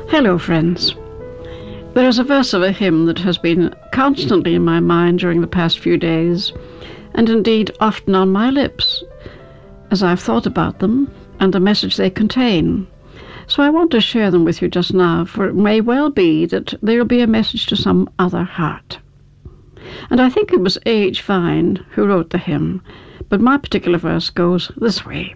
Hello, friends. There is a verse of a hymn that has been constantly in my mind during the past few days, and indeed often on my lips, as I've thought about them and the message they contain. So I want to share them with you just now, for it may well be that there will be a message to some other heart. And I think it was A.H. Vine who wrote the hymn, but my particular verse goes this way.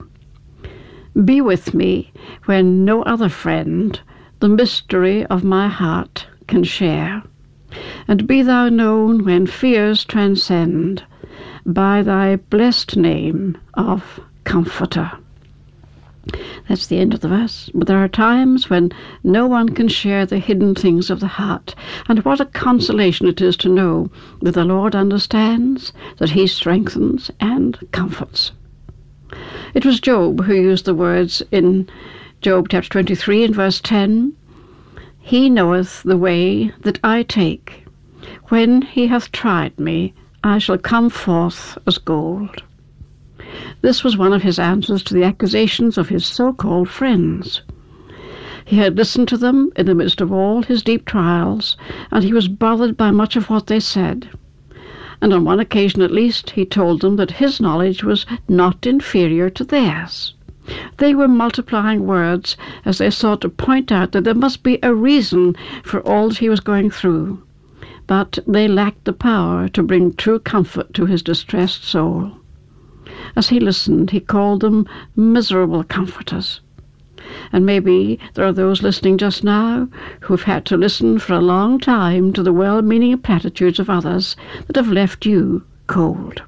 Be with me when no other friend the mystery of my heart can share, and be thou known when fears transcend by thy blessed name of Comforter. That's the end of the verse. But there are times when no one can share the hidden things of the heart, and what a consolation it is to know that the Lord understands, that he strengthens and comforts. It was Job who used the words in Job chapter 23 and verse 10, He knoweth the way that I take. When he hath tried me, I shall come forth as gold. This was one of his answers to the accusations of his so-called friends. He had listened to them in the midst of all his deep trials, and he was bothered by much of what they said. And on one occasion at least, he told them that his knowledge was not inferior to theirs. They were multiplying words as they sought to point out that there must be a reason for all that he was going through, but they lacked the power to bring true comfort to his distressed soul. As he listened, he called them miserable comforters. And maybe there are those listening just now who have had to listen for a long time to the well-meaning platitudes of others that have left you cold.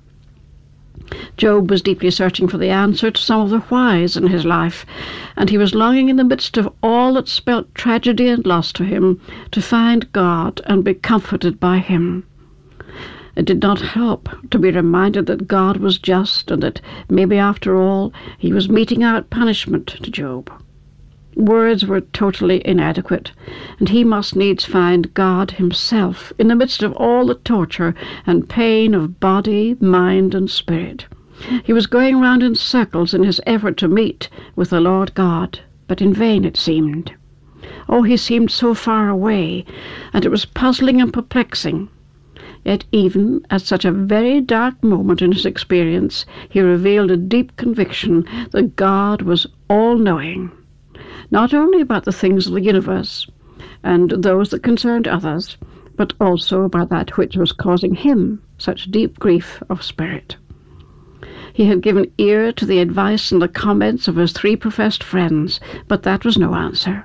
Job was deeply searching for the answer to some of the whys in his life, and he was longing in the midst of all that spelt tragedy and loss to him to find God and be comforted by him. It did not help to be reminded that God was just and that maybe after all he was meting out punishment to Job. Words were totally inadequate, and he must needs find God himself in the midst of all the torture and pain of body, mind, and spirit. He was going round in circles in his effort to meet with the Lord God, but in vain it seemed. Oh, he seemed so far away, and it was puzzling and perplexing. Yet even at such a very dark moment in his experience, he revealed a deep conviction that God was all-knowing, not only about the things of the universe and those that concerned others, but also about that which was causing him such deep grief of spirit. He had given ear to the advice and the comments of his three professed friends, but that was no answer.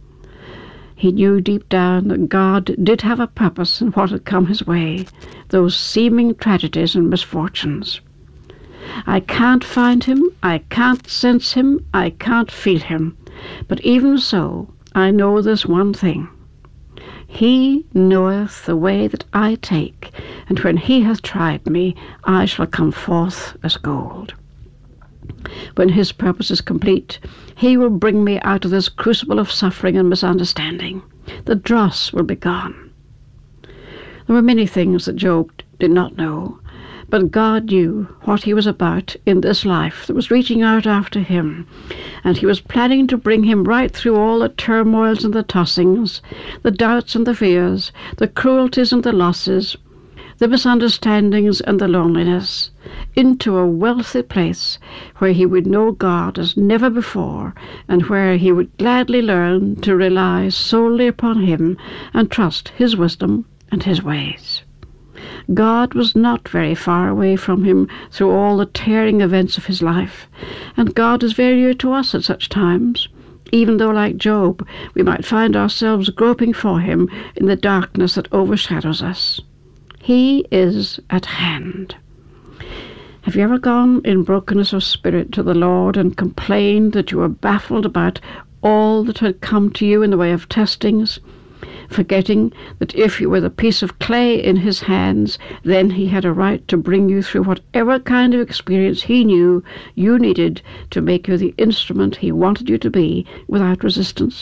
He knew deep down that God did have a purpose in what had come his way, those seeming tragedies and misfortunes. I can't find him, I can't sense him, I can't feel him, but even so I know this one thing. He knoweth the way that I take, and when he hath tried me, I shall come forth as gold. When his purpose is complete, he will bring me out of this crucible of suffering and misunderstanding. The dross will be gone. There were many things that Job did not know, but God knew what he was about in this life that was reaching out after him, and he was planning to bring him right through all the turmoils and the tossings, the doubts and the fears, the cruelties and the losses, the misunderstandings and the loneliness, into a wealthy place where he would know God as never before, and where he would gladly learn to rely solely upon him and trust his wisdom and his ways. God was not very far away from him through all the tearing events of his life, and God is very near to us at such times, even though, like Job, we might find ourselves groping for him in the darkness that overshadows us. He is at hand. Have you ever gone in brokenness of spirit to the Lord and complained that you were baffled about all that had come to you in the way of testings, forgetting that if you were the piece of clay in his hands, then he had a right to bring you through whatever kind of experience he knew you needed to make you the instrument he wanted you to be without resistance?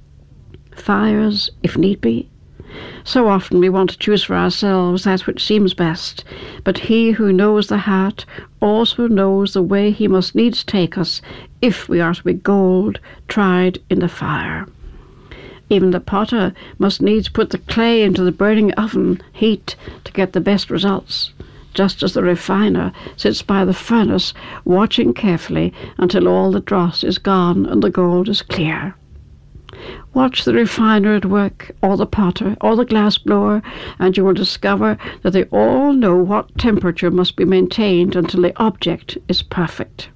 Fires, if need be. So often we want to choose for ourselves that which seems best, but he who knows the heart also knows the way he must needs take us if we are to be gold tried in the fire. Even the potter must needs put the clay into the burning oven heat to get the best results, just as the refiner sits by the furnace watching carefully until all the dross is gone and the gold is clear. Watch the refiner at work, or the potter, or the glass blower, and you will discover that they all know what temperature must be maintained until the object is perfect.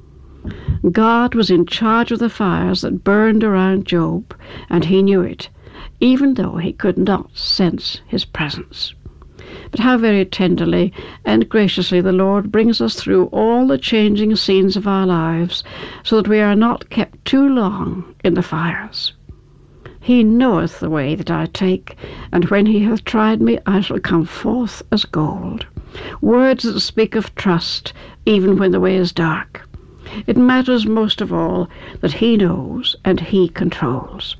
God was in charge of the fires that burned around Job, and he knew it, even though he could not sense his presence. But how very tenderly and graciously the Lord brings us through all the changing scenes of our lives, so that we are not kept too long in the fires. He knoweth the way that I take, and when he hath tried me, I shall come forth as gold. Words that speak of trust, even when the way is dark. It matters most of all that he knows and he controls.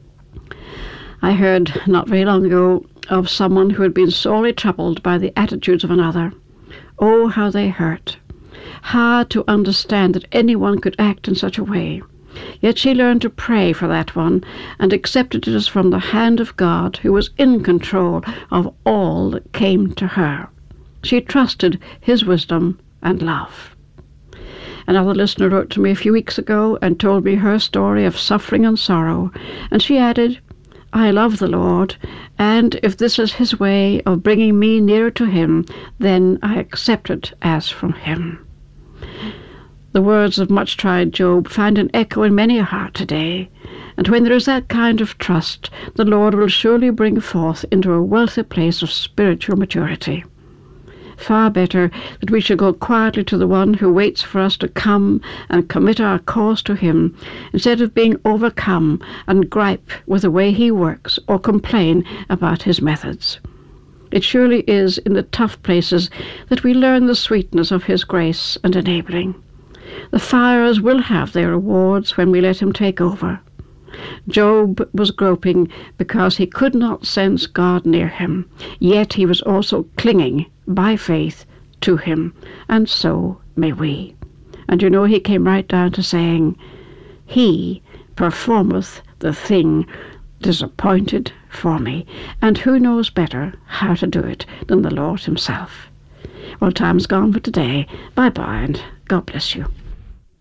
I heard not very long ago of someone who had been sorely troubled by the attitudes of another. Oh, how they hurt! Hard to understand that anyone could act in such a way. Yet she learned to pray for that one, and accepted it as from the hand of God, who was in control of all that came to her. She trusted his wisdom and love. Another listener wrote to me a few weeks ago and told me her story of suffering and sorrow, and she added, "I love the Lord, and if this is his way of bringing me nearer to him, then I accept it as from him." The words of much-tried Job find an echo in many a heart today, and when there is that kind of trust, the Lord will surely bring forth into a wealthy place of spiritual maturity. Far better that we should go quietly to the one who waits for us to come and commit our cause to him, instead of being overcome and gripe with the way he works or complain about his methods. It surely is in the tough places that we learn the sweetness of his grace and enabling. The fires will have their rewards when we let him take over. Job was groping because he could not sense God near him, yet he was also clinging by faith to him, and so may we. And you know, he came right down to saying, "He performeth the thing that is appointed for me," and who knows better how to do it than the Lord himself? Well, time's gone for today. Bye-bye, and God bless you.